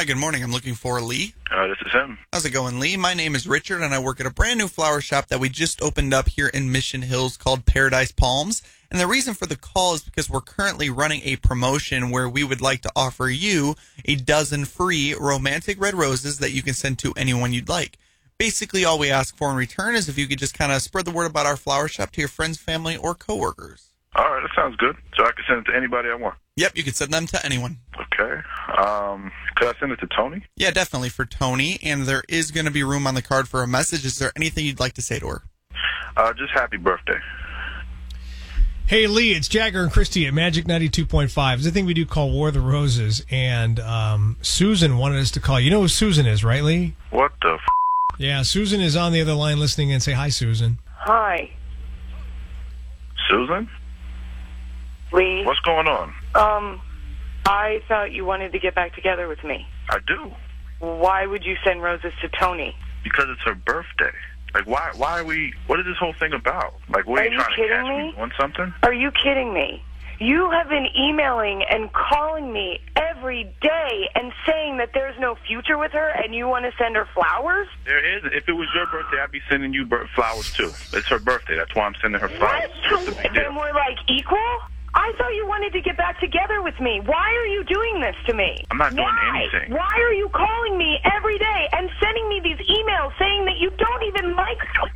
Hi, good morning. I'm looking for Lee. This is him. How's it going, Lee? My name is Richard, and I work at a brand new flower shop that we just opened up here in Mission Hills called Paradise Palms. And the reason for the call is because we're currently running a promotion where we would like to offer you a dozen free romantic red roses that you can send to anyone you'd like. Basically, all we ask for in return is if you could just kind of spread the word about our flower shop to your friends, family, or coworkers. All right, that sounds good. So I can send it to anybody I want. Yep, you can send them to anyone. Okay. Could I send it to Tony? Yeah, definitely for Tony. And there is going to be room on the card for a message. Is there anything you'd like to say to her? Just happy birthday. Hey, Lee, it's Jagger and Christy at Magic 92.5. It's a thing we do called War of the Roses, and Susan wanted us to call. You know who Susan is, right, Lee? What the f***? Yeah, Susan is on the other line listening, and say hi, Susan. Hi. Susan? Lee. What's going on? I thought you wanted to get back together with me. I do. Why would you send roses to Tony? Because it's her birthday. Like, why are we, what is this whole thing about? Like, what are you trying to catch me on something? Are you kidding me? You have been emailing and calling me every day and saying that there's no future with her and you want to send her flowers? There is. If it was your birthday, I'd be sending you flowers, too. It's her birthday. That's why I'm sending her flowers. What? Then we're, like, equal? I thought you wanted to get back together with me. Why are you doing this to me? I'm not doing anything. Why are you calling me every day and sending me these emails saying that you don't even like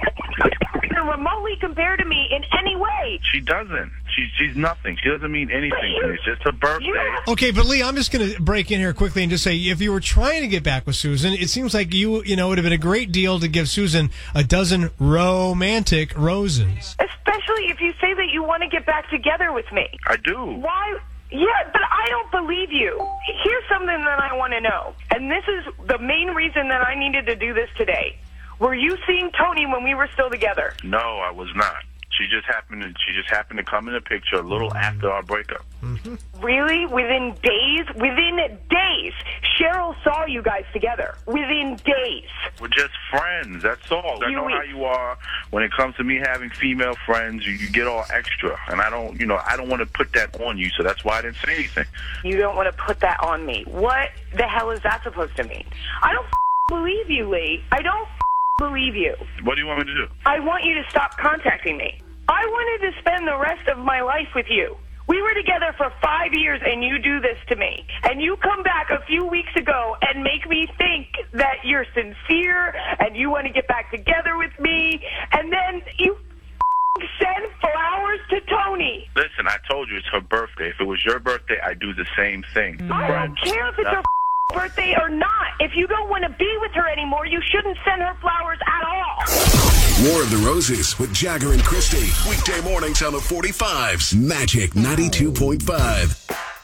or remotely compare to me in any way? She doesn't. She's nothing. She doesn't mean anything to me. It's just her birthday. Okay, but Lee, I'm just going to break in here quickly and just say, if you were trying to get back with Susan, it seems like you know, it would have been a great deal to give Susan a dozen romantic roses. Especially if you say that you want to get back together with me. I do. Why? Yeah, but I don't believe you. Here's something that I want to know, and this is the main reason that I needed to do this today. Were you seeing Tony when we were still together? No, I was not. She just happened to come in the picture a little after our breakup. Mm-hmm. Really? Within days? Within days. Cheryl saw you guys together. Within days. We're just friends. That's all. I know how you are. When it comes to me having female friends, you get all extra. And I don't want to put that on you, so that's why I didn't say anything. You don't want to put that on me. What the hell is that supposed to mean? I don't believe you, Lee. I don't believe you. What do you want me to do? I want you to stop contacting me. I wanted to spend the rest of my life with you. We were together for 5 years, and you do this to me. And you come back a few weeks ago and make me think that you're sincere and you want to get back together with me. And then you send flowers to Tony. Listen, I told you it's her birthday. If it was your birthday, I'd do the same thing. I don't care if it's her birthday or not. If you don't want to be with her anymore, you shouldn't send her flowers at all. War of the Roses with Jagger and Christy. Weekday mornings on the 45s. Magic 92.5.